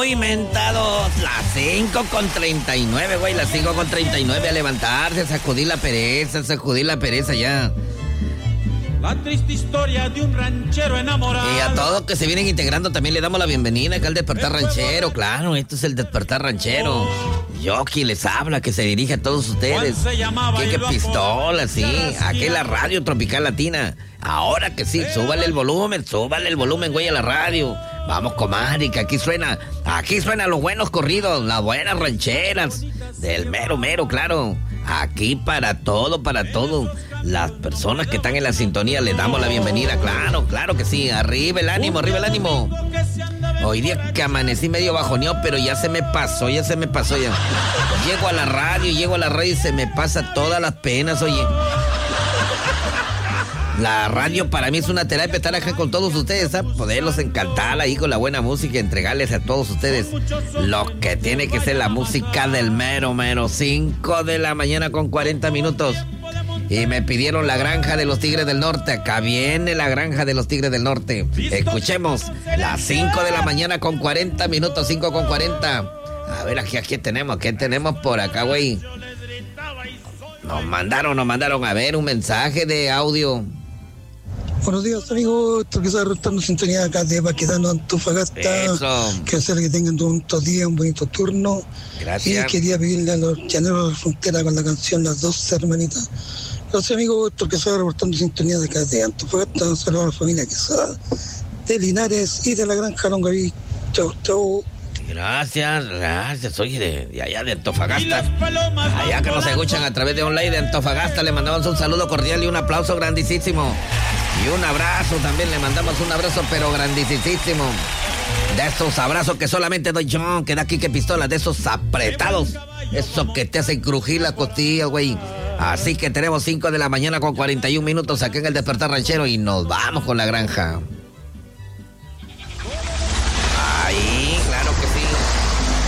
hoy, mentados. Las 5:39, güey, las 5:39 a levantarse, a sacudir la pereza ya. La triste historia de un ranchero enamorado. Y a todos que se vienen integrando también le damos la bienvenida acá al Despertar Ranchero. Claro, esto es el Despertar Ranchero. Yo quien les habla, que se dirige a todos ustedes. Que pistola, sí. Aquí en la radio Tropical Latina. Ahora que sí, súbale el volumen, güey, a la radio. Vamos, comadre, que aquí suenan los buenos corridos, las buenas rancheras. Del mero, claro. Aquí para todo. Las personas que están en la sintonía les damos la bienvenida, claro que sí. Arriba el ánimo. Hoy día que amanecí medio bajoneado, pero ya se me pasó ya. Llego a la radio y se me pasa todas las penas, oye. La radio para mí es una terapia estar acá con todos ustedes, ¿sabes? Poderlos encantar ahí con la buena música y entregarles a todos ustedes lo que tiene que ser la música del mero. 5 de la mañana con 40 minutos. Y me pidieron La Granja de los Tigres del Norte. Acá viene La Granja de los Tigres del Norte. Escuchemos, las 5 de la mañana con 40 minutos, 5:40. A ver, aquí tenemos por acá, güey. Nos mandaron, a ver, un mensaje de audio. Buenos días, amigos. Esto que está rotando sintonía acá de Baquedano, Antofagasta. Eso. Que hacer que tengan un bonito día, un bonito turno. Gracias. Y quería pedirle a los llaneros de la frontera con la canción Las Dos Hermanitas. Gracias, amigos. Esto que está reportando sintonía de acá de Antofagasta. Saludos a la familia Quesada, de Linares y de la Granja Longaví. Chau. Gracias, oye, de allá de Antofagasta. Allá que nos escuchan a través de online de Antofagasta, le mandamos un saludo cordial y un aplauso grandísimo. Y un abrazo también, le mandamos un abrazo, pero grandísimo. De esos abrazos que solamente doy yo, que da aquí que pistola, de esos apretados. Eso que te hacen crujir la costilla, güey. Así que tenemos 5 de la mañana con 41 minutos aquí en el Despertar Ranchero y nos vamos con La Granja.